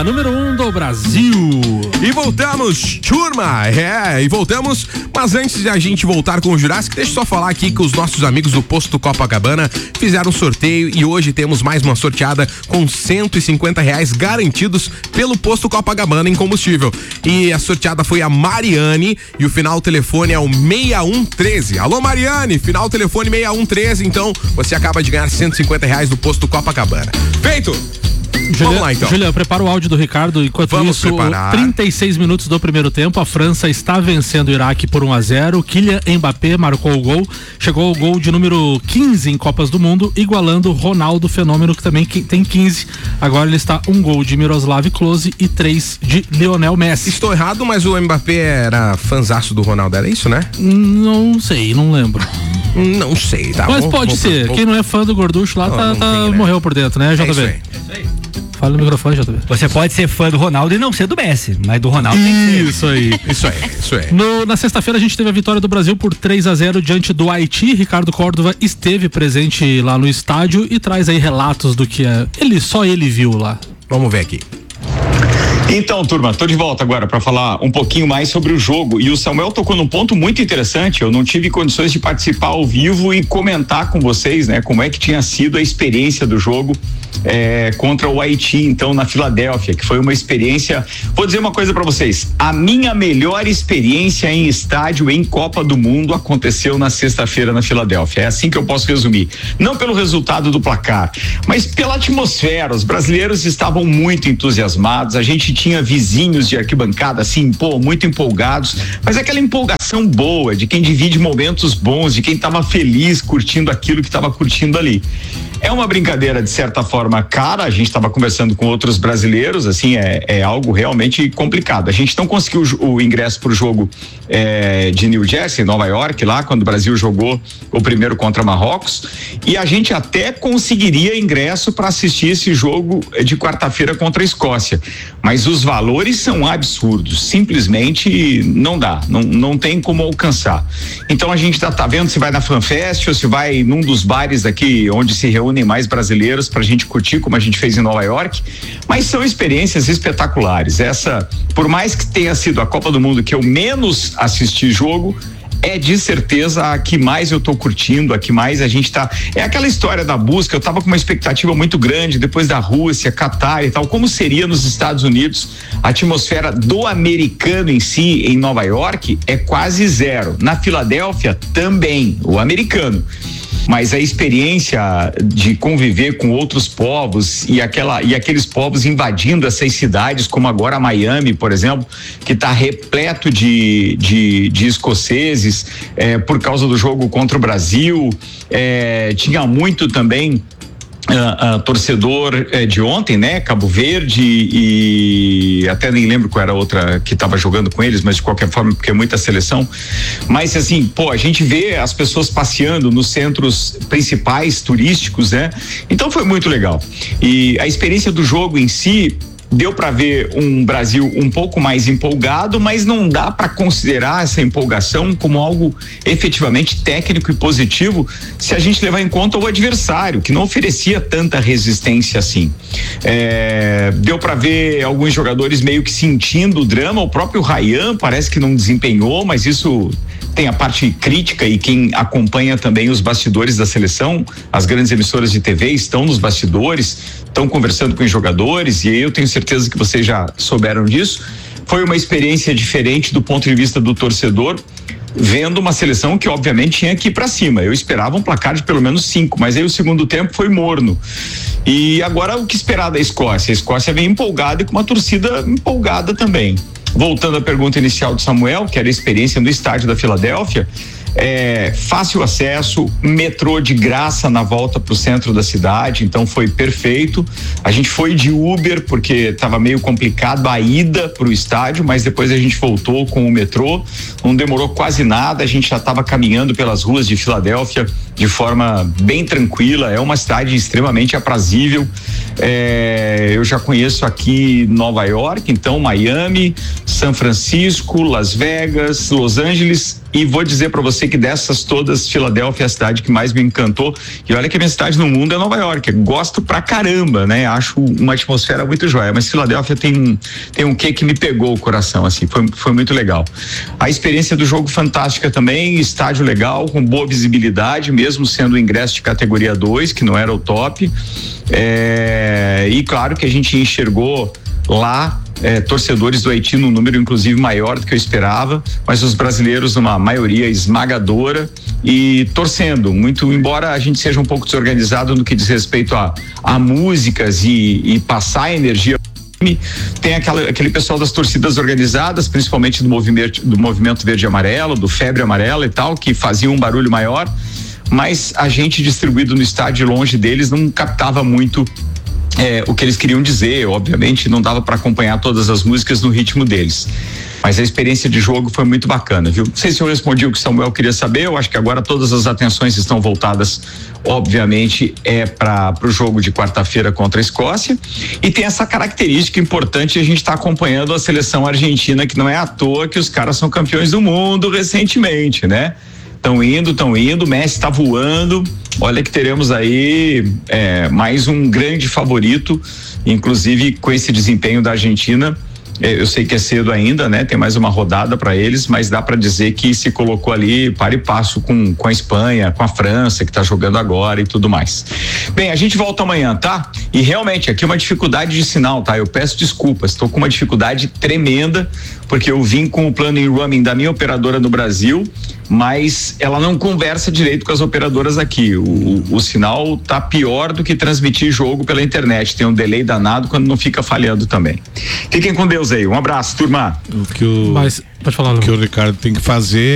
Número 1 do Brasil. E voltamos, turma, e voltamos, mas antes de a gente voltar com o Jurassic, deixa eu só falar aqui que os nossos amigos do Posto Copacabana fizeram um sorteio e hoje temos mais uma sorteada com R$150 garantidos pelo Posto Copacabana em combustível. E a sorteada foi a Mariane e o final do telefone é o 6113. Alô, Mariane, final do telefone 6113, então você acaba de ganhar R$150 do Posto Copacabana. Feito! Vamos lá, então. Julião, prepara o áudio do Ricardo. Enquanto isso, 36 minutos do primeiro tempo, a França está vencendo o Iraque por 1-0. Kylian Mbappé marcou o gol, chegou ao gol de número 15 em Copas do Mundo, igualando Ronaldo Fenômeno, que também tem 15. Agora ele está um gol de Miroslav Klose e 3 de Lionel Messi. Estou errado, mas o Mbappé era fanzaço do Ronaldo, era isso, né? Não sei, não lembro. Não sei, tá? Mas pode ser. Quem não é fã do gorducho lá tem, né? Morreu por dentro, né, JB? É isso aí. Fala no microfone, JB. Você pode ser fã do Ronaldo e não ser do Messi, mas do Ronaldo tem que ser. Isso aí. Na sexta-feira a gente teve a vitória do Brasil por 3-0 diante do Haiti. Ricardo Córdova esteve presente lá no estádio e traz aí relatos do que só ele viu lá. Vamos ver aqui. Então, turma, tô de volta agora para falar um pouquinho mais sobre o jogo, e o Samuel tocou num ponto muito interessante. Eu não tive condições de participar ao vivo e comentar com vocês, né, como é que tinha sido a experiência do jogo contra o Haiti, então, na Filadélfia, que foi uma experiência, vou dizer uma coisa para vocês, a minha melhor experiência em estádio em Copa do Mundo aconteceu na sexta-feira na Filadélfia. É assim que eu posso resumir, não pelo resultado do placar, mas pela atmosfera. Os brasileiros estavam muito entusiasmados, a gente tinha vizinhos de arquibancada assim, muito empolgados, mas aquela empolgação boa de quem divide momentos bons, de quem estava feliz curtindo aquilo que estava curtindo ali. É uma brincadeira de certa forma cara, a gente estava conversando com outros brasileiros, assim, é algo realmente complicado. A gente não conseguiu o ingresso para o jogo de New Jersey, Nova York, lá quando o Brasil jogou o primeiro contra Marrocos, e a gente até conseguiria ingresso para assistir esse jogo de quarta-feira contra a Escócia, mas os valores são absurdos, simplesmente não dá, não tem como alcançar. Então a gente tá vendo se vai na FanFest ou se vai num dos bares aqui onde se reúnem mais brasileiros pra gente curtir, como a gente fez em Nova York, mas são experiências espetaculares. Essa, por mais que tenha sido a Copa do Mundo que eu menos assisti jogo, é de certeza a que mais eu tô curtindo, a que mais a gente tá, é aquela história da busca. Eu tava com uma expectativa muito grande depois da Rússia, Catar e tal, como seria nos Estados Unidos. A atmosfera do americano em si, em Nova York, é quase zero. Na Filadélfia também, o americano. Mas a experiência de conviver com outros povos e aqueles povos invadindo essas cidades, como agora Miami, por exemplo, que está repleto de escoceses, por causa do jogo contra o Brasil, tinha muito também torcedor de ontem, né? Cabo Verde e até nem lembro qual era a outra que estava jogando com eles, mas de qualquer forma, porque é muita seleção. Mas assim, a gente vê as pessoas passeando nos centros principais turísticos, né? Então foi muito legal. E a experiência do jogo em si, deu para ver um Brasil um pouco mais empolgado, mas não dá para considerar essa empolgação como algo efetivamente técnico e positivo se a gente levar em conta o adversário, que não oferecia tanta resistência assim. Deu para ver alguns jogadores meio que sentindo o drama. O próprio Ryan parece que não desempenhou, mas isso tem a parte crítica, e quem acompanha também os bastidores da seleção, as grandes emissoras de TV estão nos bastidores, estão conversando com os jogadores, e eu tenho certeza que vocês já souberam disso. Foi uma experiência diferente do ponto de vista do torcedor, vendo uma seleção que obviamente tinha que ir para cima. Eu esperava um placar de pelo menos 5, mas aí o segundo tempo foi morno. E agora o que esperar da Escócia? A Escócia vem empolgada e com uma torcida empolgada também. Voltando à pergunta inicial do Samuel, que era a experiência no estádio da Filadélfia, fácil acesso, metrô de graça na volta para o centro da cidade, então foi perfeito. A gente foi de Uber porque estava meio complicado a ida para o estádio, mas depois a gente voltou com o metrô, não demorou quase nada, a gente já estava caminhando pelas ruas de Filadélfia de forma bem tranquila. É uma cidade extremamente aprazível. Eu já conheço aqui Nova York, então Miami, São Francisco, Las Vegas, Los Angeles. e vou dizer para você que dessas todas, Filadélfia é a cidade que mais me encantou, e olha que a minha cidade no mundo é Nova York, gosto pra caramba, né? Acho uma atmosfera muito joia, mas Filadélfia tem um quê que me pegou o coração, assim, foi muito legal. A experiência do jogo fantástica também, estádio legal, com boa visibilidade, mesmo sendo o ingresso de categoria 2, que não era o top, e claro que a gente enxergou lá torcedores do Haiti num número inclusive maior do que eu esperava, mas os brasileiros numa maioria esmagadora e torcendo muito, embora a gente seja um pouco desorganizado no que diz respeito a músicas e passar a energia. Tem aquele pessoal das torcidas organizadas, principalmente do movimento verde e amarelo, do febre amarela e tal, que fazia um barulho maior, mas a gente distribuído no estádio longe deles não captava muito o que eles queriam dizer. Obviamente não dava para acompanhar todas as músicas no ritmo deles, mas a experiência de jogo foi muito bacana, viu? Não sei se eu respondi o que o Samuel queria saber. Eu acho que agora todas as atenções estão voltadas, obviamente, para o jogo de quarta-feira contra a Escócia, e tem essa característica importante, a gente está acompanhando a seleção argentina, que não é à toa que os caras são campeões do mundo recentemente, né? Estão indo, Messi está voando. Olha que teremos aí mais um grande favorito, inclusive com esse desempenho da Argentina. Eu sei que é cedo ainda, né? Tem mais uma rodada para eles, mas dá para dizer que se colocou ali para e passo com a Espanha, com a França, que tá jogando agora e tudo mais. Bem, a gente volta amanhã, tá? E realmente aqui é uma dificuldade de sinal, tá? Eu peço desculpas, estou com uma dificuldade tremenda, porque eu vim com o plano em roaming da minha operadora no Brasil, mas ela não conversa direito com as operadoras aqui. O sinal tá pior do que transmitir jogo pela internet. Tem um delay danado quando não fica falhando também. Fiquem com Deus aí. Um abraço, turma. Pode falar, o que o Ricardo tem que fazer